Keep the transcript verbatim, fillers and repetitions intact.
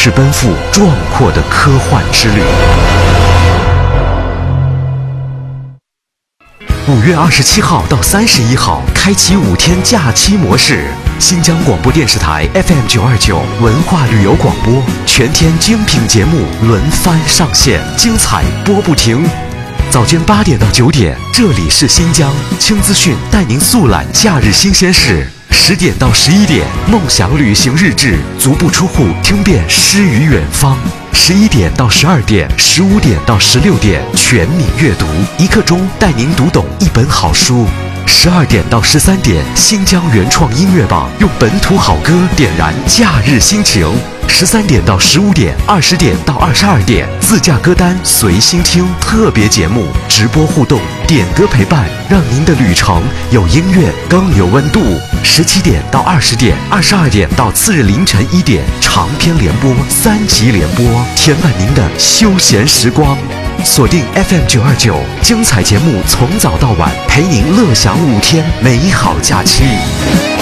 是奔赴壮阔的科幻之旅。五月二十七号到三十一号，开启五天假期模式。新疆广播电视台 F M 九二九文化旅游广播，全天精品节目轮番上线，精彩播不停。早间八点到九点，这里是新疆轻资讯，带您速览假日新鲜事。十点到十一点，梦想旅行日志，足不出户听遍诗与远方。十一点到十二点，十五点到十六点，全民阅读，一刻钟带您读懂一本好书。十二点到十三点，新疆原创音乐榜，用本土好歌点燃假日心情。十三点到十五点，二十点到二十二点，自驾歌单随心听特别节目，直播互动，点歌陪伴，让您的旅程有音乐更有温度。十七点到二十点，二十二点到次日凌晨一点，长篇联播，三集联播，填满您的休闲时光。锁定 F M 九二九，精彩节目从早到晚，陪您乐享五天美好假期。